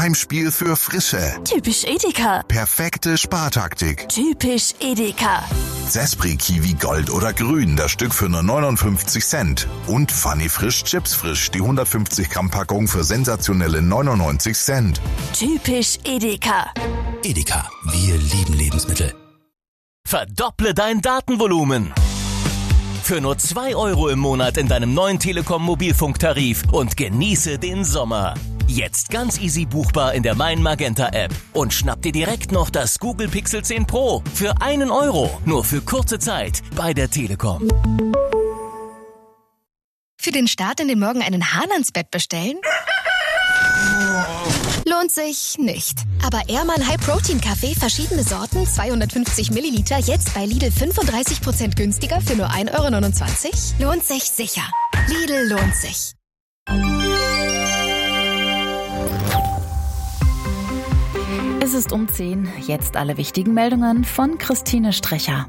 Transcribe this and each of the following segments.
Heimspiel für Frische. Typisch Edeka. Perfekte Spartaktik. Typisch Edeka. Sespri Kiwi Gold oder Grün, das Stück für nur 59 Cent. Und Funny Frisch Chips Frisch, die 150 Gramm Packung für sensationelle 99 Cent. Typisch Edeka. Edeka, wir lieben Lebensmittel. Verdopple dein Datenvolumen. Für nur 2 € im Monat in deinem neuen Telekom Mobilfunktarif und genieße den Sommer. Jetzt ganz easy buchbar in der Mein Magenta App und schnapp dir direkt noch das Google Pixel 10 Pro für 1 €, nur für kurze Zeit bei der Telekom. Für den Start in den Morgen einen Hahn ans Bett bestellen? Lohnt sich nicht. Aber Ehrmann High Protein Kaffee, verschiedene Sorten, 250 Milliliter, jetzt bei Lidl 35% günstiger für nur 1,29 €? Lohnt sich sicher. Lidl lohnt sich. Es ist um 10. Jetzt alle wichtigen Meldungen von Christine Strecher.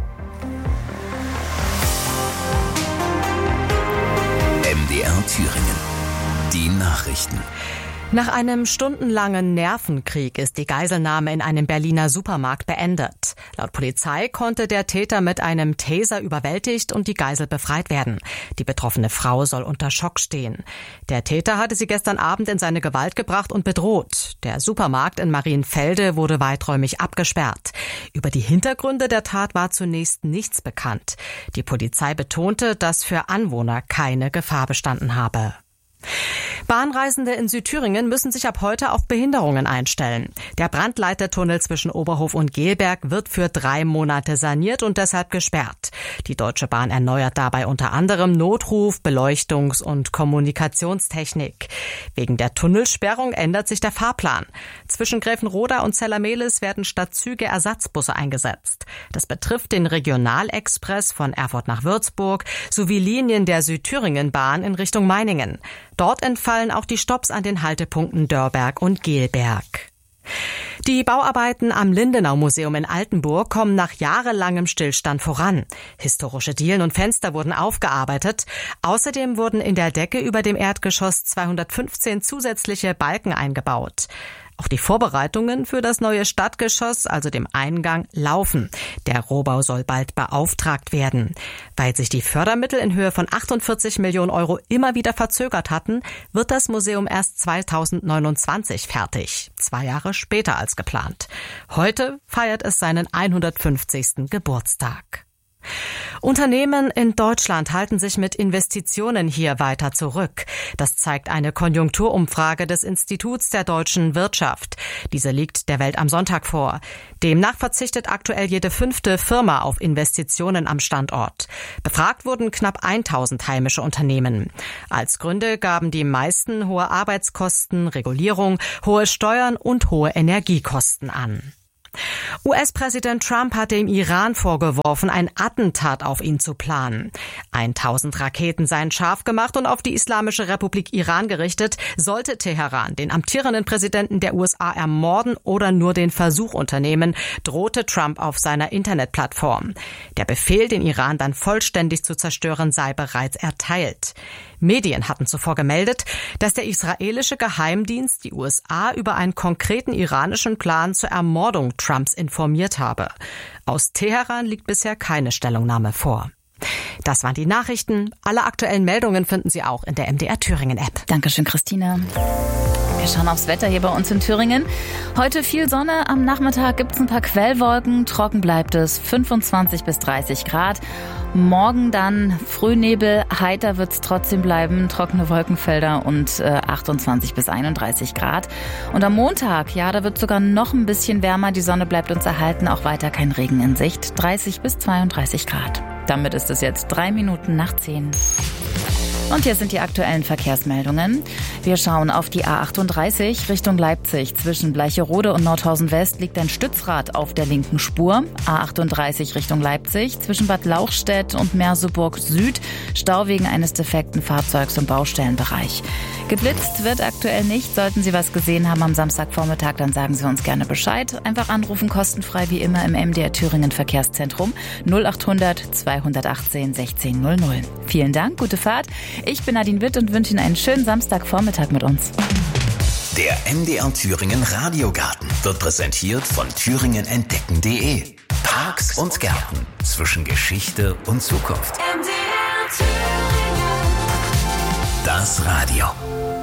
MDR Thüringen. Die Nachrichten. Nach einem stundenlangen Nervenkrieg ist die Geiselnahme in einem Berliner Supermarkt beendet. Laut Polizei konnte der Täter mit einem Taser überwältigt und die Geisel befreit werden. Die betroffene Frau soll unter Schock stehen. Der Täter hatte sie gestern Abend in seine Gewalt gebracht und bedroht. Der Supermarkt in Marienfelde wurde weiträumig abgesperrt. Über die Hintergründe der Tat war zunächst nichts bekannt. Die Polizei betonte, dass für Anwohner keine Gefahr bestanden habe. Bahnreisende in Südthüringen müssen sich ab heute auf Behinderungen einstellen. Der Brandleitertunnel zwischen Oberhof und Gelberg wird für 3 Monate saniert und deshalb gesperrt. Die Deutsche Bahn erneuert dabei unter anderem Notruf, Beleuchtungs- und Kommunikationstechnik. Wegen der Tunnelsperrung ändert sich der Fahrplan. Zwischen Gräfenroda und Zellermehlis werden statt Züge Ersatzbusse eingesetzt. Das betrifft den Regionalexpress von Erfurt nach Würzburg sowie Linien der Südthüringen-Bahn in Richtung Meiningen. Dort entfallen auch die Stopps an den Haltepunkten Dörberg und Gelberg. Die Bauarbeiten am Lindenau-Museum in Altenburg kommen nach jahrelangem Stillstand voran. Historische Dielen und Fenster wurden aufgearbeitet. Außerdem wurden in der Decke über dem Erdgeschoss 215 zusätzliche Balken eingebaut. Auch die Vorbereitungen für das neue Stadtgeschoss, also dem Eingang, laufen. Der Rohbau soll bald beauftragt werden. Weil sich die Fördermittel in Höhe von 48 Millionen € immer wieder verzögert hatten, wird das Museum erst 2029 fertig. 2 Jahre später als geplant. Heute feiert es seinen 150. Geburtstag. Unternehmen in Deutschland halten sich mit Investitionen hier weiter zurück. Das zeigt eine Konjunkturumfrage des Instituts der deutschen Wirtschaft. Diese liegt der Welt am Sonntag vor. Demnach verzichtet aktuell jede 5. Firma auf Investitionen am Standort. Befragt wurden knapp 1000 heimische Unternehmen. Als Gründe gaben die meisten hohe Arbeitskosten, Regulierung, hohe Steuern und hohe Energiekosten an. US-Präsident Trump hat dem Iran vorgeworfen, ein Attentat auf ihn zu planen. 1000 Raketen seien scharf gemacht und auf die Islamische Republik Iran gerichtet. Sollte Teheran den amtierenden Präsidenten der USA ermorden oder nur den Versuch unternehmen, drohte Trump auf seiner Internetplattform. Der Befehl, den Iran dann vollständig zu zerstören, sei bereits erteilt. Medien hatten zuvor gemeldet, dass der israelische Geheimdienst die USA über einen konkreten iranischen Plan zur Ermordung Trumps informiert habe. Aus Teheran liegt bisher keine Stellungnahme vor. Das waren die Nachrichten. Alle aktuellen Meldungen finden Sie auch in der MDR Thüringen App. Dankeschön, Christine. Wir schauen aufs Wetter hier bei uns in Thüringen. Heute viel Sonne, am Nachmittag gibt es ein paar Quellwolken, trocken bleibt es, 25 bis 30 Grad. Morgen dann Frühnebel, heiter wird es trotzdem bleiben, trockene Wolkenfelder und 28 bis 31 Grad. Und am Montag, ja, da wird sogar noch ein bisschen wärmer, die Sonne bleibt uns erhalten, auch weiter kein Regen in Sicht, 30 bis 32 Grad. Damit ist es jetzt 3 Minuten nach 10. Und hier sind die aktuellen Verkehrsmeldungen. Wir schauen auf die A38 Richtung Leipzig. Zwischen Bleicherode und Nordhausen West liegt ein Stützrad auf der linken Spur. A38 Richtung Leipzig. Zwischen Bad Lauchstädt und Merseburg Süd. Stau wegen eines defekten Fahrzeugs im Baustellenbereich. Geblitzt wird aktuell nicht. Sollten Sie was gesehen haben am Samstagvormittag, dann sagen Sie uns gerne Bescheid. Einfach anrufen, kostenfrei wie immer im MDR Thüringen Verkehrszentrum 0800 218 1600. Vielen Dank, gute Fahrt. Ich bin Nadine Witt und wünsche Ihnen einen schönen Samstagvormittag mit uns. Der MDR Thüringen Radiogarten wird präsentiert von thüringenentdecken.de. Parks und Gärten zwischen Geschichte und Zukunft. MDR Thüringen. Das Radio.